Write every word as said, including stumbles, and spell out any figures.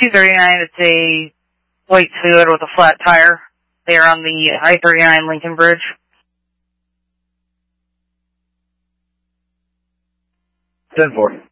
two thirty-nine, it's a white Toyota with a flat tire. They are on the I thirty-nine Lincoln Bridge. ten four.